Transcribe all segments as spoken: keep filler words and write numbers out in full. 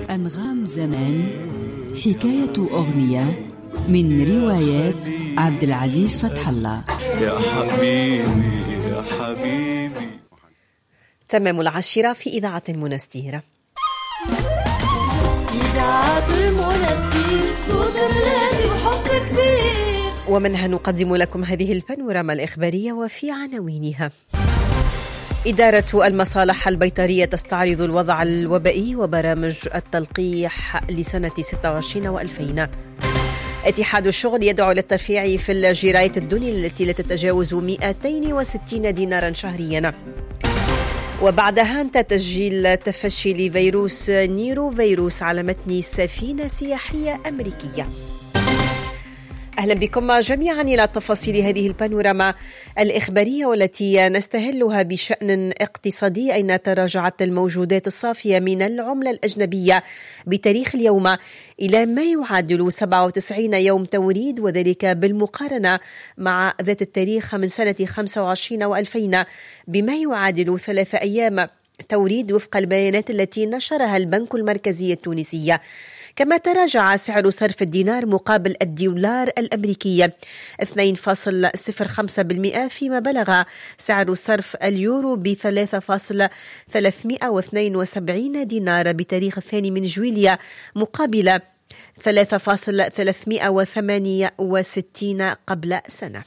أنغام زمان، حكاية أغنية من روايات عبد العزيز فتح الله. يا حبيبي يا حبيبي. تمام العاشرة في إذاعة المنستير. إذاعة المنستير، صوت الذي وحب كبير. ومنها نقدم لكم هذه البانوراما الإخبارية وفي عناوينها: إدارة المصالح البيطرية تستعرض الوضع الوبائي وبرامج التلقيح لسنة ستة وعشرين وألفين. اتحاد الشغل يدعو للترفيع في الجراية الدنيا التي لا تتجاوز مئتين وستين دينارا شهريا. وبعدها انتهى تسجيل تفشي لفيروس نيرو فيروس على متن سفينة سياحية أمريكية. أهلا بكم جميعا إلى تفاصيل هذه البانوراما الإخبارية والتي نستهلها بشأن اقتصادي، أين تراجعت الموجودات الصافية من العملة الأجنبية بتاريخ اليوم إلى ما يعادل سبعة وتسعين يوم توريد، وذلك بالمقارنة مع ذات التاريخ من سنة خمسة وعشرين وألفين بما يعادل ثلاثة أيام توريد وفق البيانات التي نشرها البنك المركزي التونسي. كما تراجع سعر صرف الدينار مقابل الدولار الأمريكي اثنين فاصلة صفر خمسة بالمئة، فيما بلغ سعر صرف اليورو ب ثلاثة فاصلة ثلاثمئة واثنين وسبعين دينار بتاريخ الثاني من جويلية مقابل ثلاثة فاصلة ثلاثمئة وثمانية وستين قبل سنة.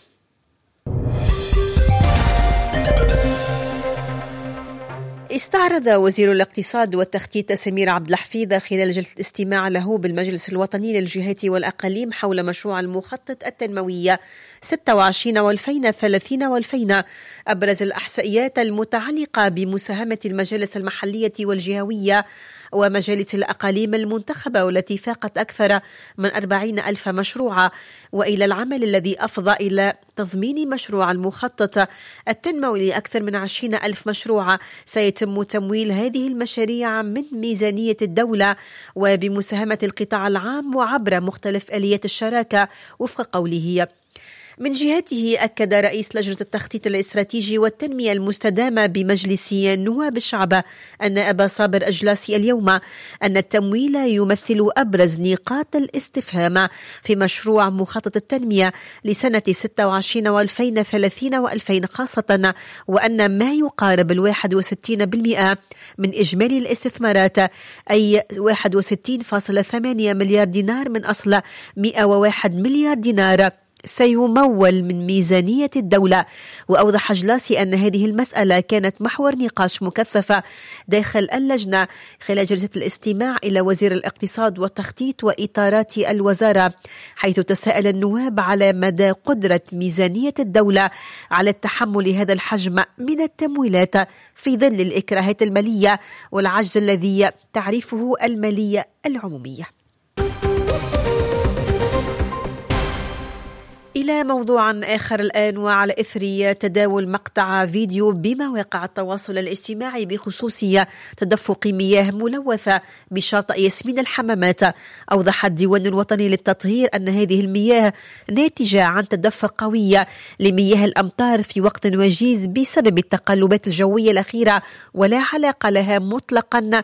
استعرض وزير الاقتصاد والتخطيط سمير عبد الحفيظ خلال جلسة استماع له بالمجلس الوطني للجهات والأقاليم حول مشروع المخطط التنموي ستة وعشرين وألفين ثلاثين وألفين أبرز الأحصائيات المتعلقة بمساهمة المجالس المحلية والجهوية ومجالس الأقاليم المنتخبة والتي فاقت أكثر من أربعين ألف مشروع، وإلى العمل الذي أفضى إلى تضمين مشروع المخطط التنموي لأكثر من عشرين ألف مشروع سيتم تمويل هذه المشاريع من ميزانية الدولة وبمساهمة القطاع العام وعبر مختلف آليات الشراكة وفق قوله. من جهته أكد رئيس لجنة التخطيط الاستراتيجي والتنمية المستدامة بمجلس نواب الشعب النائب صابر أجلاسي اليوم أن التمويل يمثل أبرز نقاط الاستفهام في مشروع مخطط التنمية لسنة ستة وعشرين وألفين ثلاثين وألفين خاصة، وأن ما يقارب الواحد وستين بالمئة من إجمالي الاستثمارات أي واحد وستين فاصلة ثمانية مليار دينار من أصل مئة وواحد مليار دينار سيمول من ميزانية الدولة. وأوضح جلاسي أن هذه المسألة كانت محور نقاش مكثفة داخل اللجنة خلال جلسة الاستماع إلى وزير الاقتصاد والتخطيط وإطارات الوزارة، حيث تساءل النواب على مدى قدرة ميزانية الدولة على التحمل هذا الحجم من التمويلات في ظل الإكراهات المالية والعجز الذي تعرفه المالية العمومية. إلى موضوع آخر الآن، وعلى إثر تداول مقطع فيديو بمواقع التواصل الاجتماعي بخصوص تدفق مياه ملوثة بشاطئ ياسمين الحمامات، أوضح الديوان الوطني للتطهير أن هذه المياه ناتجة عن تدفق قوي لمياه الأمطار في وقت وجيز بسبب التقلبات الجوية الأخيرة، ولا علاقة لها مطلقا